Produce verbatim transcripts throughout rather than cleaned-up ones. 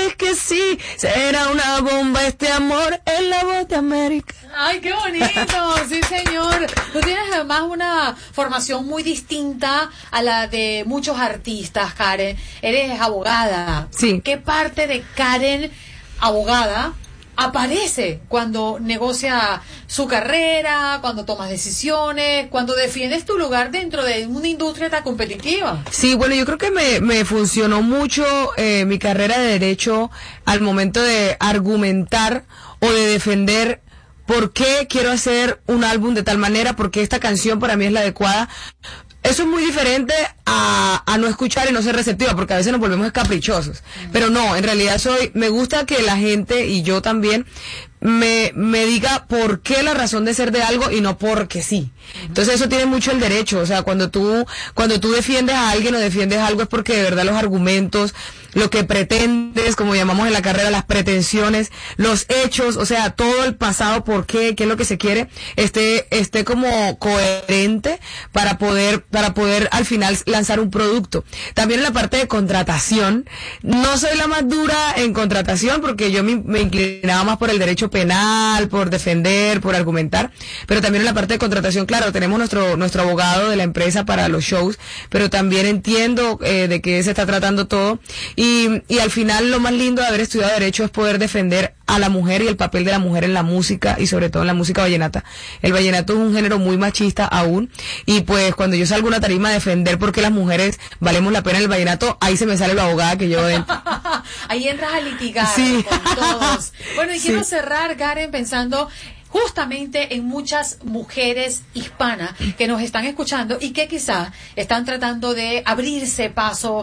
es que sí, será una bomba este amor en la voz de América. ¡Ay, qué bonito! Sí, señor. Tú tienes además una formación muy distinta a la de muchos artistas, Karen. Eres abogada. Sí. ¿Qué parte de Karen, abogada, aparece cuando negocia su carrera, cuando tomas decisiones, cuando defiendes tu lugar dentro de una industria tan competitiva? Sí, bueno, yo creo que me, me funcionó mucho eh, mi carrera de derecho al momento de argumentar o de defender por qué quiero hacer un álbum de tal manera, porque esta canción para mí es la adecuada. Eso es muy diferente a, a no escuchar y no ser receptiva, porque a veces nos volvemos caprichosos. Mm. Pero no, en realidad soy, me gusta que la gente, y yo también, me, me diga por qué la razón de ser de algo y no porque sí. Entonces eso tiene mucho el derecho, o sea, cuando tú, cuando tú defiendes a alguien o defiendes algo es porque de verdad los argumentos, lo que pretendes, como llamamos en la carrera, las pretensiones, los hechos, o sea, todo el pasado, por qué, qué es lo que se quiere, esté, esté como coherente para poder, para poder al final lanzar un producto. También en la parte de contratación, no soy la más dura en contratación porque yo me, me inclinaba más por el derecho penal, por defender, por argumentar, pero también en la parte de contratación, claro, tenemos nuestro, nuestro abogado de la empresa para los shows, pero también entiendo eh, de qué se está tratando todo. Y, y al final lo más lindo de haber estudiado Derecho es poder defender a la mujer y el papel de la mujer en la música y sobre todo en la música vallenata. El vallenato es un género muy machista aún y pues cuando yo salgo a una tarima a defender por qué las mujeres valemos la pena en el vallenato, ahí se me sale la abogada que llevo dentro. Ahí entras a litigar sí. con todos. Bueno, y quiero sí. cerrar, Karen, pensando justamente en muchas mujeres hispanas que nos están escuchando y que quizás están tratando de abrirse paso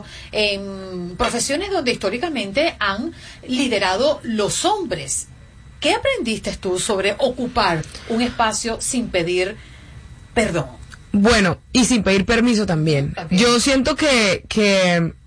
en profesiones donde históricamente han liderado los hombres. ¿Qué aprendiste tú sobre ocupar un espacio sin pedir perdón? Bueno, y sin pedir permiso también. también. Yo siento que, que,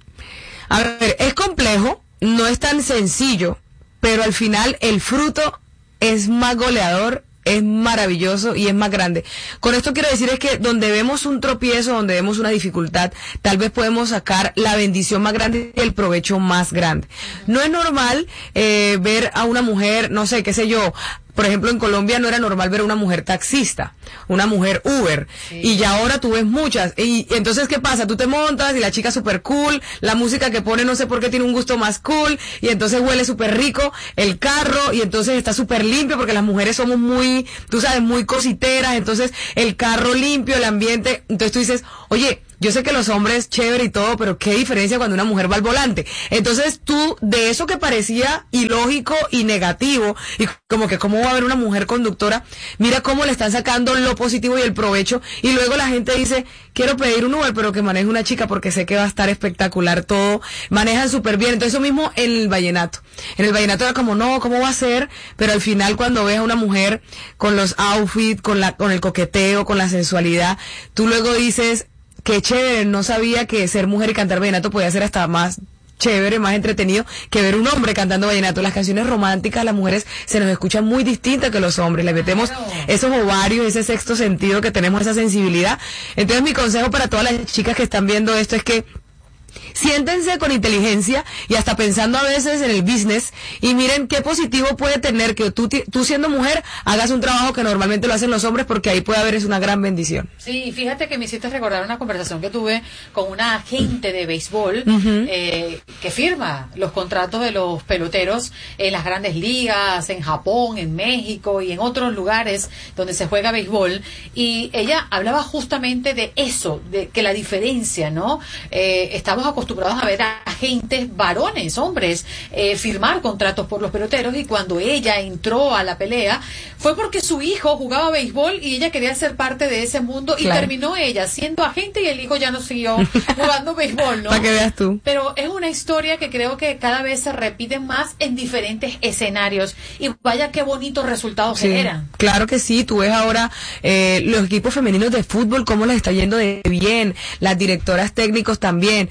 a ver, es complejo, no es tan sencillo, pero al final el fruto es más goleador, es maravilloso y es más grande. Con esto quiero decir es que donde vemos un tropiezo, donde vemos una dificultad, tal vez podemos sacar la bendición más grande y el provecho más grande. No es normal eh, ver a una mujer, no sé, qué sé yo, por ejemplo, en Colombia no era normal ver a una mujer taxista, una mujer Uber, sí. Y ya ahora tú ves muchas. Y, y entonces, ¿qué pasa? Tú te montas y la chica súper cool, la música que pone no sé por qué tiene un gusto más cool, y entonces huele súper rico el carro, y entonces está súper limpio, porque las mujeres somos muy, tú sabes, muy cositeras, entonces el carro limpio, el ambiente, entonces tú dices, oye, yo sé que los hombres, chévere y todo, pero qué diferencia cuando una mujer va al volante. Entonces tú, de eso que parecía ilógico y negativo, y como que cómo va a haber una mujer conductora, mira cómo le están sacando lo positivo y el provecho, y luego la gente dice, quiero pedir un Uber, pero que maneje una chica porque sé que va a estar espectacular todo, manejan súper bien. Entonces eso mismo en el vallenato. En el vallenato era como, no, ¿cómo va a ser? Pero al final cuando ves a una mujer con los outfits, con la, con el coqueteo, con la sensualidad, tú luego dices, qué chévere, no sabía que ser mujer y cantar vallenato podía ser hasta más chévere, más entretenido que ver un hombre cantando vallenato. Las canciones románticas, las mujeres se nos escuchan muy distintas que los hombres, le metemos claro. esos ovarios, ese sexto sentido que tenemos, esa sensibilidad. Entonces mi consejo para todas las chicas que están viendo esto es que siéntense con inteligencia y hasta pensando a veces en el business y miren qué positivo puede tener que tú, tú siendo mujer hagas un trabajo que normalmente lo hacen los hombres, porque ahí puede haber es una gran bendición. Sí, fíjate que me hiciste recordar una conversación que tuve con una agente de béisbol uh-huh. eh, que firma los contratos de los peloteros en las grandes ligas, en Japón, en México y en otros lugares donde se juega béisbol, y ella hablaba justamente de eso, de que la diferencia, ¿no? Eh, estamos acostumbrados a ver a agentes varones, hombres, eh, firmar contratos por los peloteros, y cuando ella entró a la pelea fue porque su hijo jugaba béisbol y ella quería ser parte de ese mundo, y claro. terminó ella siendo agente y el hijo ya no siguió jugando béisbol, ¿no? Para que veas tú. Pero es una historia que creo que cada vez se repite más en diferentes escenarios, y vaya qué bonitos resultados sí, generan. Claro que sí, tú ves ahora eh, los equipos femeninos de fútbol cómo les está yendo de bien, las directoras técnicos también, las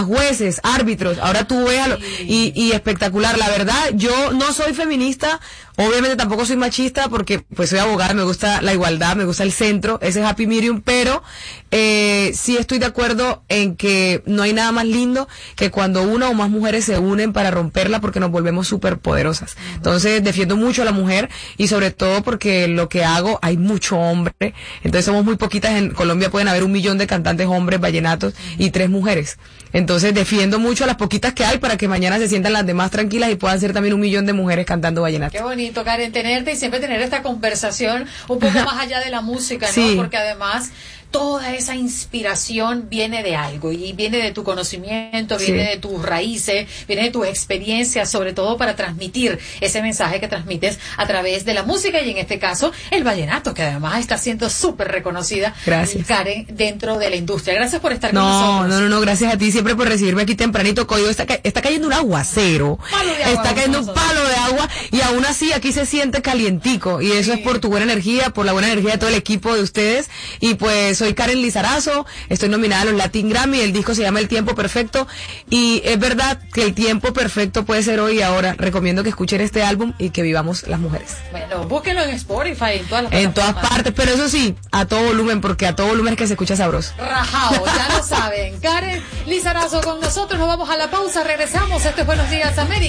jueces, árbitros, ahora tú ves a lo, y, y espectacular, la verdad, yo no soy feminista, obviamente tampoco soy machista porque pues soy abogada, me gusta la igualdad, me gusta el centro, ese es Happy Medium, pero eh, sí estoy de acuerdo en que no hay nada más lindo que cuando una o más mujeres se unen para romperla porque nos volvemos súper poderosas. Entonces defiendo mucho a la mujer y sobre todo porque lo que hago, hay mucho hombre, entonces somos muy poquitas, en Colombia pueden haber un millón de cantantes hombres vallenatos y tres mujeres. Entonces defiendo mucho a las poquitas que hay para que mañana se sientan las demás tranquilas y puedan ser también un millón de mujeres cantando vallenato. Qué bonito, Karen, tenerte y siempre tener esta conversación un poco más allá de la música, ¿no? Sí. Porque además toda esa inspiración viene de algo y viene de tu conocimiento, viene sí. de tus raíces, viene de tus experiencias, sobre todo para transmitir ese mensaje que transmites a través de la música y en este caso el vallenato, que además está siendo súper reconocida, gracias. Karen, dentro de la industria. Gracias por estar no, con nosotros. No, no, no, gracias a ti siempre por recibirme aquí tempranito. Coyo, está, está cayendo un aguacero, agua, está cayendo un palo de agua y aún así aquí se siente calientico y eso sí. es por tu buena energía, por la buena energía de todo el equipo de ustedes y pues soy Karen Lizarazo, estoy nominada a los Latin Grammy, el disco se llama El Tiempo Perfecto y es verdad que el tiempo perfecto puede ser hoy y ahora. Recomiendo que escuchen este álbum y que vivamos las mujeres. Bueno, búsquenlo en Spotify, en todas las En todas partes, pero eso sí, a todo volumen, porque a todo volumen es que se escucha sabroso. Rajao, ya lo saben. Karen Lizarazo con nosotros, nos vamos a la pausa, regresamos. Este es Buenos Días América.